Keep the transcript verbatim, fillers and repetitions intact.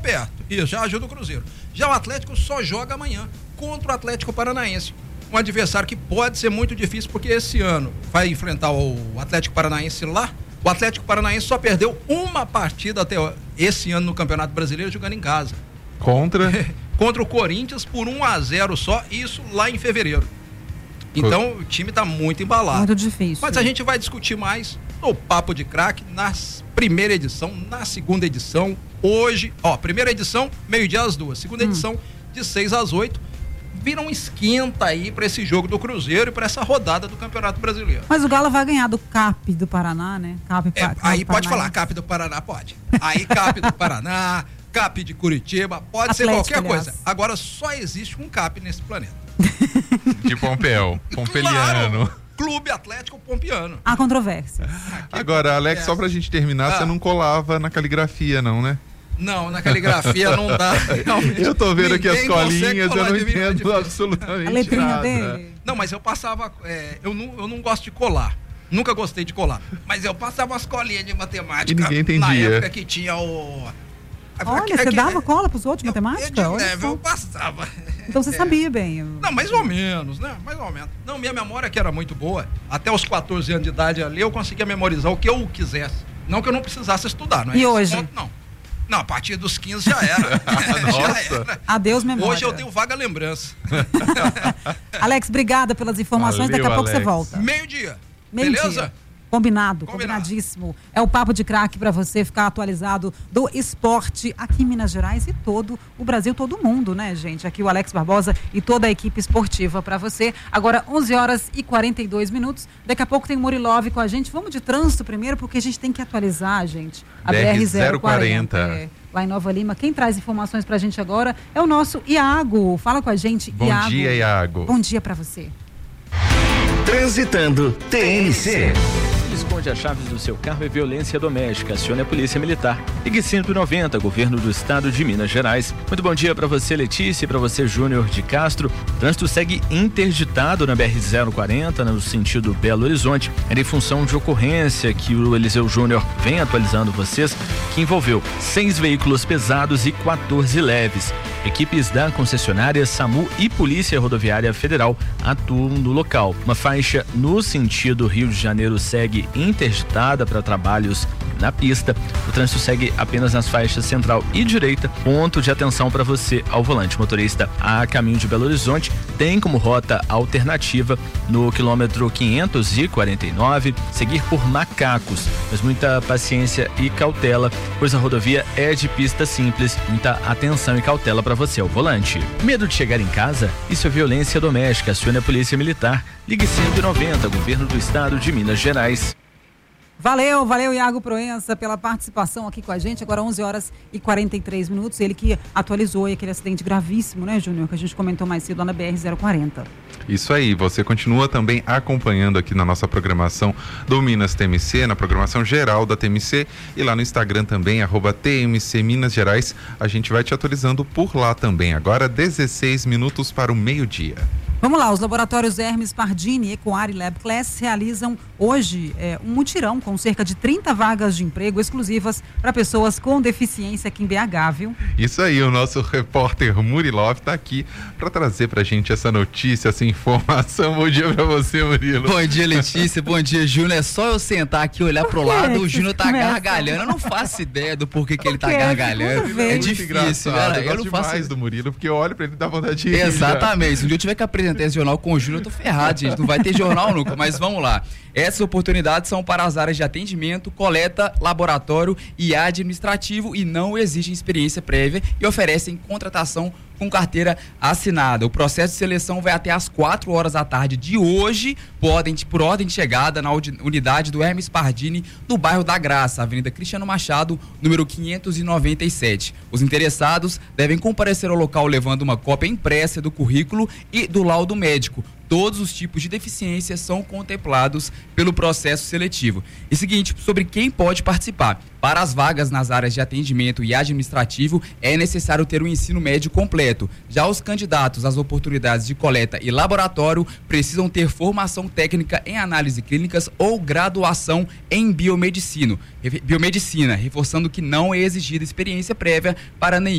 perto. Isso, já ajuda o Cruzeiro. Já o Atlético só joga amanhã contra o Atlético Paranaense. Um adversário que pode ser muito difícil, porque esse ano vai enfrentar o Atlético Paranaense lá. O Atlético Paranaense só perdeu uma partida até esse ano no Campeonato Brasileiro jogando em casa. Contra? Contra o Corinthians por um a zero só, isso lá em fevereiro. Então o time está muito embalado. Muito difícil. Mas a gente vai discutir mais no Papo de Craque, na primeira edição, na segunda edição, hoje, ó, primeira edição, meio-dia às duas, segunda hum. edição, de seis às oito. Vira um esquenta aí para esse jogo do Cruzeiro e para essa rodada do Campeonato Brasileiro. Mas o Galo vai ganhar do C A P do Paraná, né? C A P, é, C A P aí pode Paraná. falar, C A P do Paraná, pode. Aí C A P do Paraná, C A P de Curitiba, pode Atlético, ser qualquer aliás. coisa. Agora só existe um C A P nesse planeta. De Pompeu, Pompeliano. Claro, Clube Atlético Pompiano. Há controvérsia. Agora, Alex, só pra gente terminar, ah. você não colava na caligrafia, não, né? Não, na caligrafia não dá. Realmente. Eu tô vendo aqui as colinhas, eu não entendo A absolutamente letrinha nada. dele. Não, mas eu passava, é, eu, não, eu não gosto de colar. Nunca gostei de colar. Mas eu passava umas colinhas de matemática. E ninguém entendia. Na época que tinha o... Olha, aqui, você aqui, dava cola pros outros de eu, matemática? Eu, Olha eu, só. eu passava. Então você É. sabia bem. Eu... Não, mais ou menos, né? Mais ou menos. Não, minha memória que era muito boa. Até os quatorze anos de idade ali, eu conseguia memorizar o que eu quisesse. Não que eu não precisasse estudar, não é? E esse hoje? ponto, não. Não, a partir dos quinze já era. Nossa. já era. Adeus, memória. Hoje eu tenho vaga lembrança. Alex, obrigada pelas informações. Valeu, Daqui a pouco Alex. você volta. Meio-dia. Meio-dia. Beleza? Combinado, Combinado. combinadíssimo. É o Papo de Craque para você ficar atualizado do esporte aqui em Minas Gerais e todo o Brasil, todo mundo, né, gente? Aqui o Alex Barbosa e toda a equipe esportiva para você. Agora, onze horas e quarenta e dois minutos. Daqui a pouco tem o Murilov com a gente. Vamos de trânsito primeiro, porque a gente tem que atualizar, gente. A B R zero quarenta. É, lá em Nova Lima. Quem traz informações pra gente agora é o nosso Iago. Fala com a gente, Bom Iago. dia, Iago. Bom dia para você. Transitando T N C. Esconde as chaves do seu carro é violência doméstica. Acione a Polícia Militar. Ligue cento e noventa, Governo do Estado de Minas Gerais. Muito bom dia para você, Letícia, e para você, Júnior de Castro. O trânsito segue interditado na B R zero quarenta, no sentido Belo Horizonte. Era em função de ocorrência que o Eliseu Júnior vem atualizando vocês, que envolveu seis veículos pesados e quatorze leves. Equipes da concessionária SAMU e Polícia Rodoviária Federal atuam no local. Uma faixa no sentido Rio de Janeiro segue interditada para trabalhos na pista. O trânsito segue apenas nas faixas central e direita. Ponto de atenção para você ao volante. Motorista a caminho de Belo Horizonte tem como rota alternativa no quilômetro quinhentos e quarenta e nove seguir por Macacos, mas muita paciência e cautela, pois a rodovia é de pista simples. Muita atenção e cautela para você ao volante. Medo de chegar em casa? Isso é violência doméstica. Acione a Polícia Militar. Ligue cento e noventa, Governo do Estado de Minas Gerais. Valeu, valeu, Iago Proença, pela participação aqui com a gente. Agora onze horas e quarenta e três minutos. Ele que atualizou aí aquele acidente gravíssimo, né, Júnior, que a gente comentou mais cedo lá na B R zero quarenta. Isso aí, você continua também acompanhando aqui na nossa programação do Minas T M C, na programação geral da T M C, e lá no Instagram também, arroba T M C Minas Gerais. A gente vai te atualizando por lá também. Agora dezesseis minutos para o meio-dia. Vamos lá, os laboratórios Hermes Pardini, Ecoar e Lab Class realizam hoje é, um mutirão com cerca de trinta vagas de emprego exclusivas para pessoas com deficiência aqui em B H, viu? Isso aí, o nosso repórter Murilov está aqui para trazer para a gente essa notícia, essa informação. Bom dia para você, Murilo. Bom dia, Letícia, bom dia, Júnior. É só eu sentar aqui e olhar pro lado, o Júnior tá começam? gargalhando. Eu não faço ideia do porquê que ele tá quê? gargalhando. Segunda vez. É Muito difícil, engraçado. cara. Eu Eu gosto não faço demais do Murilo, porque eu olho para ele e dá vontade de rir. Exatamente. Se um dia eu tiver que apresentar esse jornal com o Júnior, eu tô ferrado, gente. Não vai ter jornal nunca, mas vamos lá. Essas oportunidades são para as áreas de atendimento, coleta, laboratório e administrativo e não exigem experiência prévia e oferecem contratação com carteira assinada. O processo de seleção vai até às quatro horas da tarde de hoje, podem, por ordem de chegada na unidade do Hermes Pardini, no bairro da Graça, Avenida Cristiano Machado, número quinhentos e noventa e sete. Os interessados devem comparecer ao local levando uma cópia impressa do currículo e do laudo médico. todos os tipos de deficiência são contemplados pelo processo seletivo. E seguinte, sobre quem pode participar. Para as vagas nas áreas de atendimento e administrativo, é necessário ter o ensino médio completo. Já os candidatos às oportunidades de coleta e laboratório precisam ter formação técnica em análise clínicas ou graduação em biomedicina, biomedicina, reforçando que não é exigida experiência prévia para nenhum